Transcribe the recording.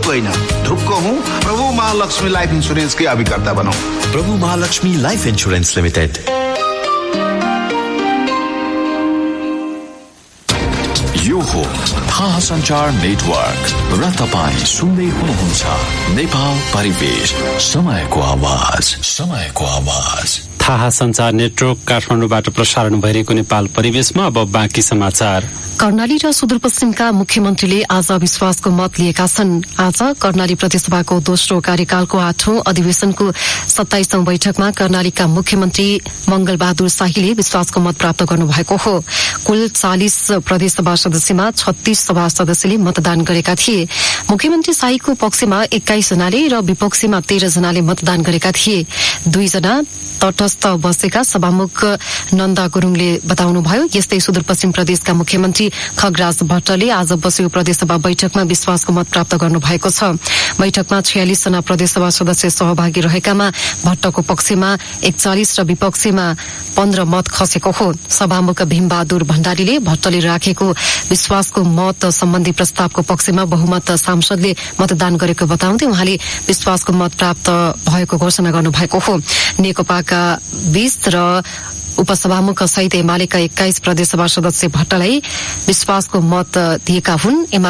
मात्र होइन, ढुक्क हूँ प्रभु महालक्ष्मी लाइफ इन्स्योरेन्सकै अभिकर्ता बनौं। प्रभु महालक्ष्मी लाइफ इन्स्योरेन्स लिमिटेड। यो हो थाहा सञ्चार नेटवर्क र तपाईं सुन्दै हुनुहुन्छ नेपाल परिवेश, समयको आवाज, समयको आवाज। थाहा सञ्चार नेटवर्क काठमाडौँबाट प्रसारण भइरहेको नेपाल परिवेशमा अब बाँकी समाचार। कर्णाली र सुदूरपश्चिमका मुख्यमन्त्रीले आज विश्वासको मत लिएका छन्। आज कर्णाली प्रदेशसभाको दोस्रो कार्यकालको 8औं अधिवेशनको 27औं बैठकमा कर्णालीका मुख्यमन्त्री मंगलबहादुर शाहीले विश्वासको मत प्राप्त गर्नुभएको हो। कुल 40 प्रदेशसभा सदस्यमा 36 सभा सदस्यले मतदान गरेका थिए। मुख्यमन्त्री शाहीको पक्षमा 21 जनाले र विपक्षीमा 13 जनाले मतदान गरेका थिए। 2 जना तटस्थ बसेका सभामुख नन्दा गुरुङले बताउनुभयो। यस्तै सुदूरपश्चिम प्रदेशका मुख्यमन्त्री खगराज भट्टले आज बसेको प्रदेशसभा बैठकमा विश्वासको मत प्राप्त गर्नुभएको छ। बैठकमा 46 जना प्रदेशसभा सदस्य सहभागी रहेकामा भट्टको पक्षमा 41 र विपक्षीमा 15 मत खसेको हो। सभामुख भीमबहादुर भण्डारीले भट्टले राखेको विश्वासको मत सम्बन्धी प्रस्तावको पक्षमा बहुमत सांसदले मतदान गरेको बताउँदै उहाँले विश्वासको मत प्राप्त भएको घोषणा गर्नुभएको हो। नेकपाका 20 र उपसभामुख सहित एमालेका 21 प्रदेशसभा सदस्य भट्टलाई विश्वासको मत दिएका हुन्।